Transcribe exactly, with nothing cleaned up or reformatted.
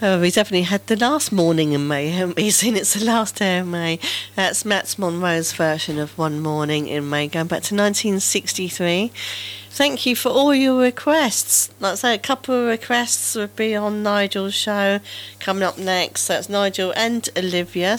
Oh, we definitely had the last morning in May, haven't we? Seen it's the last day of May. That's Matt Monro's version of One Morning in May, going back to nineteen sixty-three. Thank you for all your requests. Like I say, a couple of requests would be on Nigel's show coming up next. That's Nigel and Olivia.